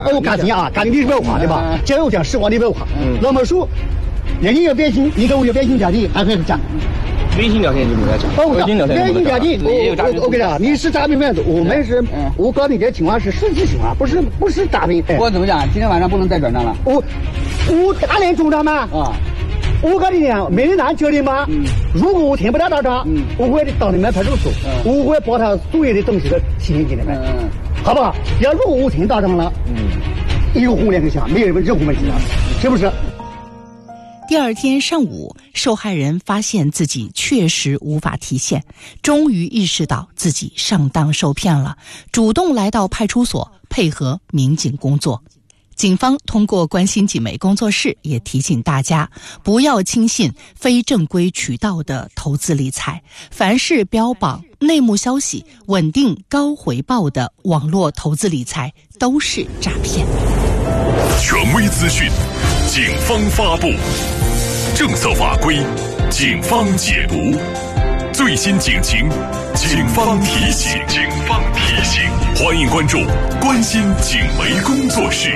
我感情啊，感情你不要话对吧？只要我讲实话，你不要话。那么说，人家要微信，你跟我有微信聊天，还可以讲。 微信聊天就不要讲。 微信聊天，我跟你讲，你是诈骗分子，我们是，我告诉你这情况是实际情况，不是诈骗。 我怎么讲？今天晚上不能再转账了。 我大连中账吗？啊。我跟你讲，没人难决定吗？如果我听不了到账，我会到你们派出所，我会把他所有的东西都提醒给你们，好不好？要如果我听到账了，一个红脸就行，没有任何问题了，是不是？ 第二天上午，受害人发现自己确实无法提现，终于意识到自己上当受骗了，主动来到派出所配合民警工作。警方通过关心锦媒工作室也提醒大家，不要轻信非正规渠道的投资理财，凡是标榜内幕消息、稳定高回报的网络投资理财都是诈骗。 权威资讯，警方发布；政策法规，警方解读；最新警情，警方提醒。欢迎关注关心锦媒工作室。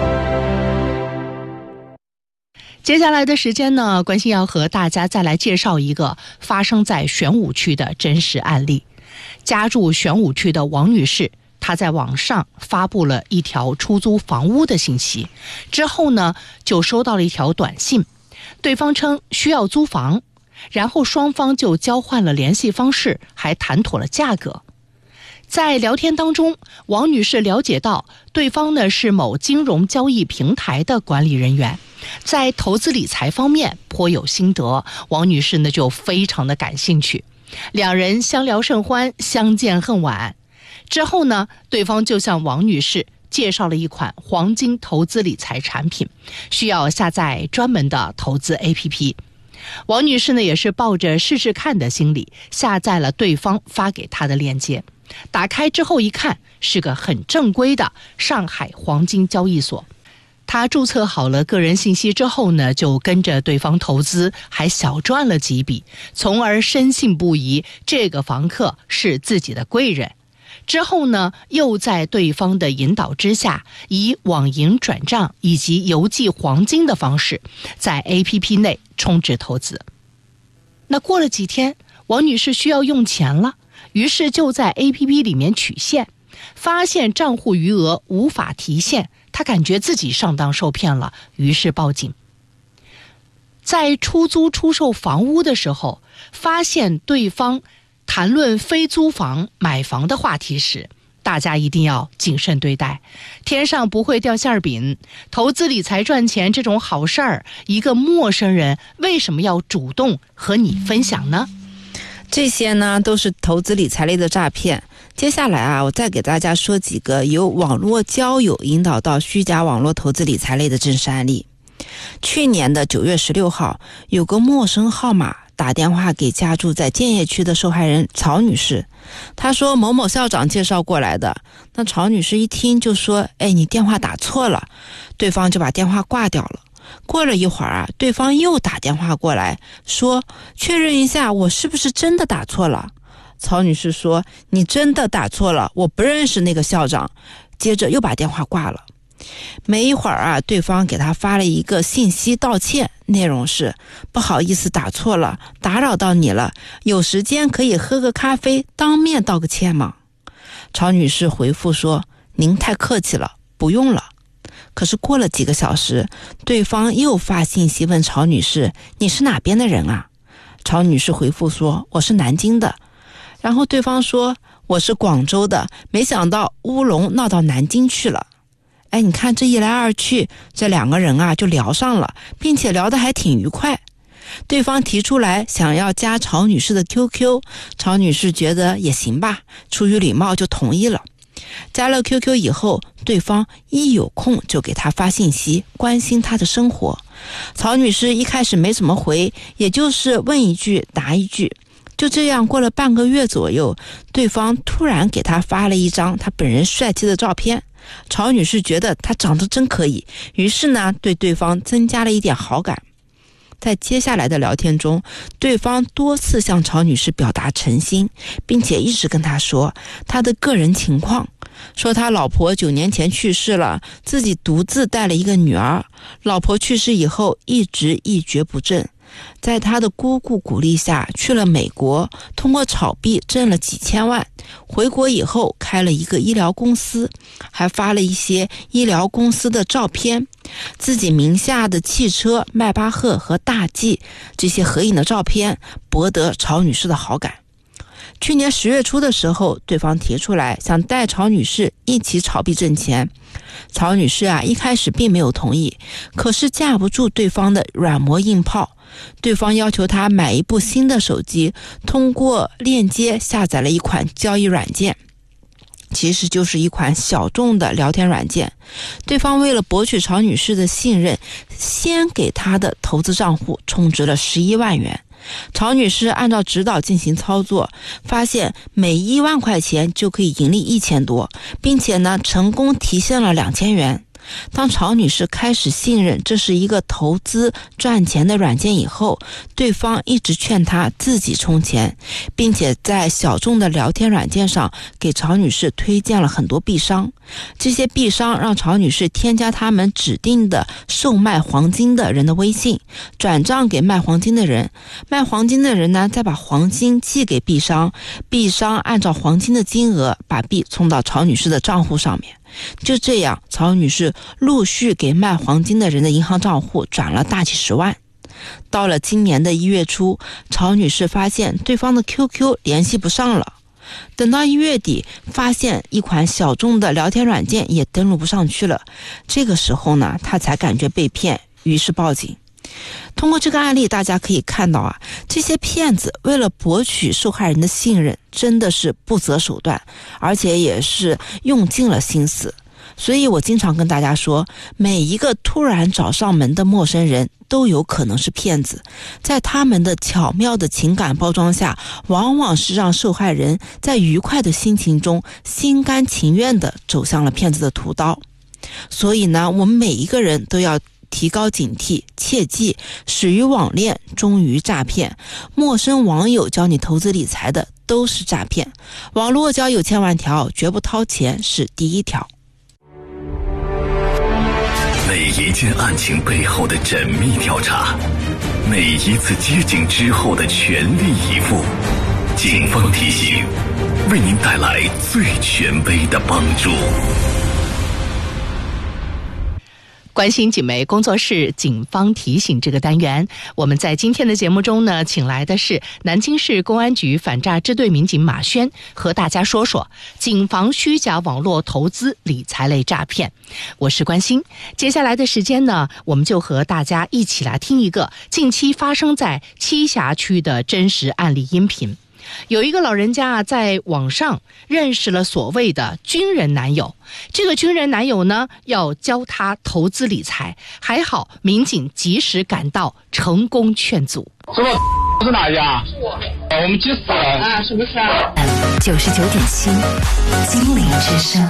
接下来的时间呢，关心要和大家再来介绍一个发生在玄武区的真实案例。家住玄武区的王女士，她在网上发布了一条出租房屋的信息，之后呢，就收到了一条短信，对方称需要租房，然后双方就交换了联系方式，还谈妥了价格。在聊天当中，王女士了解到对方呢是某金融交易平台的管理人员，在投资理财方面颇有心得，王女士呢就非常的感兴趣，两人相聊甚欢，相见恨晚。之后呢，对方就向王女士介绍了一款黄金投资理财产品，需要下载专门的投资 APP。王女士呢也是抱着试试看的心理，下载了对方发给她的链接。打开之后一看，是个很正规的上海黄金交易所。他注册好了个人信息之后呢，就跟着对方投资，还小赚了几笔，从而深信不疑这个房客是自己的贵人。之后呢，又在对方的引导之下，以网银转账以及邮寄黄金的方式，在 APP 内充值投资。那过了几天，王女士需要用钱了，于是就在 APP 里面取现，发现账户余额无法提现，她感觉自己上当受骗了，于是报警。在出租出售房屋的时候，发现对方谈论非租房买房的话题时，大家一定要谨慎对待，天上不会掉馅饼，投资理财赚钱这种好事儿，一个陌生人为什么要主动和你分享呢？ 这些呢都是投资理财类的诈骗。接下来啊，我再给大家说几个由网络交友引导到虚假网络投资理财类的真实案例。去年的9月16号，有个陌生号码打电话给家住在建邺区的受害人曹女士，她说某某校长介绍过来的。那曹女士一听就说：“哎，你电话打错了。”对方就把电话挂掉了。过了一会儿啊，对方又打电话过来说：“确认一下我是不是真的打错了。”曹女士说：“你真的打错了，我不认识那个校长。”接着又把电话挂了。没一会儿啊，对方给他发了一个信息道歉，内容是：“不好意思打错了，打扰到你了，有时间可以喝个咖啡，当面道个歉吗？”曹女士回复说：“您太客气了，不用了。”可是过了几个小时，对方又发信息问曹女士：“你是哪边的人啊？”曹女士回复说：“我是南京的。”然后对方说：“我是广州的，没想到乌龙闹到南京去了。”哎，你看这一来二去，这两个人啊就聊上了，并且聊得还挺愉快。对方提出来想要加曹女士的 QQ， 曹女士觉得也行吧，出于礼貌就同意了。加了 QQ 以后，对方一有空就给她发信息，关心她的生活。曹女士一开始没怎么回，也就是问一句答一句。就这样过了半个月左右，对方突然给她发了一张她本人帅气的照片。曹女士觉得他长得真可以，于是呢对对方增加了一点好感。在接下来的聊天中，对方多次向曹女士表达诚心，并且一直跟她说她的个人情况。 说他老婆9年前去世了，自己独自带了一个女儿。老婆去世以后一直一蹶不振，在他的姑姑鼓励下去了美国，通过炒币挣了几千万。回国以后开了一个医疗公司，还发了一些医疗公司的照片，自己名下的汽车迈巴赫和大 G 这些合影的照片博得曹女士的好感。去年10月初的时候，对方提出来想带曹女士一起炒币挣钱。曹女士一开始并没有同意，可是架不住对方的软磨硬泡。对方要求她买一部新的手机，通过链接下载了一款交易软件，其实就是一款小众的聊天软件。对方为了博取曹女士的信任，先给她的投资账户充值了11万元。曹女士按照指导进行操作，发现每1万块钱就可以盈利1000多，并且呢成功提现了2000元。当曹女士开始信任这是一个投资赚钱的软件以后，对方一直劝她自己充钱，并且在小众的聊天软件上给曹女士推荐了很多币商。这些币商让曹女士添加他们指定的售卖黄金的人的微信，转账给卖黄金的人。卖黄金的人呢再把黄金寄给币商，币商按照黄金的金额把币充到曹女士的账户上面。就这样，曹女士陆续给卖黄金的人的银行账户转了大几十万。到了今年的1月初，曹女士发现对方的 QQ 联系不上了。等到1月底，发现一款小众的聊天软件也登录不上去了。这个时候呢，她才感觉被骗，于是报警。通过这个案例，大家可以看到这些骗子为了博取受害人的信任，真的是不择手段，而且也是用尽了心思。所以我经常跟大家说，每一个突然找上门的陌生人都有可能是骗子，在他们的巧妙的情感包装下，往往是让受害人在愉快的心情中心甘情愿地走向了骗子的屠刀。所以呢，我们每一个人都要提高警惕，切记始于网恋，终于诈骗。陌生网友教你投资理财的都是诈骗。网络交友千万条，绝不掏钱是第一条。 每一件案情背后的缜密调查，每一次接警之后的全力以赴，警方提醒，为您带来最权威的帮助。 关心警媒工作室警方提醒这个单元，我们在今天的节目中呢，请来的是南京市公安局反诈支队民警马轩，和大家说说警防虚假网络投资理财类诈骗。我是关心，接下来的时间呢，我们就和大家一起来听一个近期发生在栖霞区的真实案例音频。有一个老人家在网上认识了所谓的军人男友，这个军人男友呢要教他投资理财，还好民警及时赶到，成功劝阻。 师傅是哪家？我们急死了啊！是不是 ？99.7金陵之声。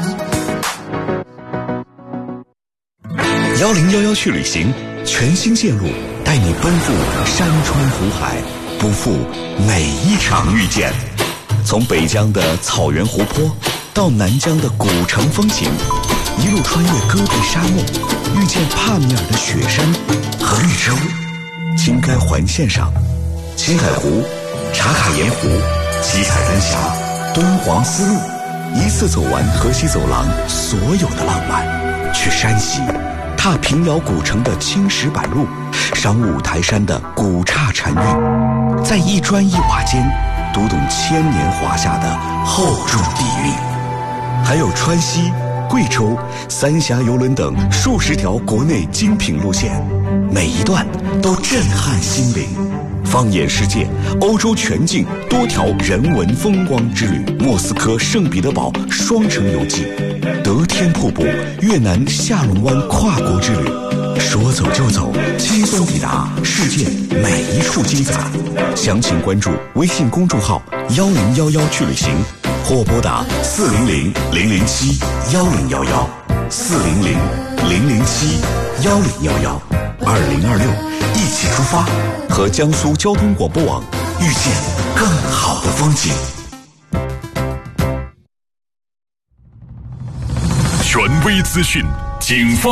1011去旅行，全新线路带你奔赴山川湖海，不负每一场遇见。从北疆的草原湖泊到南疆的古城风情，一路穿越戈壁沙漠，遇见帕米尔的雪山和绿洲。青该环线上，青海湖、茶卡盐湖、七彩丹霞、敦煌丝路，一次走完河西走廊所有的浪漫。去山西，踏平遥古城的青石板路，赏五台山的古刹禅韵，在一砖一瓦间读懂千年华夏的厚重底蕴。还有川西、贵州、三峡邮轮等数十条国内精品路线，每一段都震撼心灵。放眼世界，欧洲全境多条人文风光之旅，莫斯科圣彼得堡双城游记，德天瀑布、越南下龙湾跨国之旅，说走就走，轻松抵达世界每一处精彩。详情关注微信公众号1011去旅行，或拨打400-007-1011 400-007-1011。2026一起出发，和江苏交通广播网遇见更好的风景。 微资讯，警方。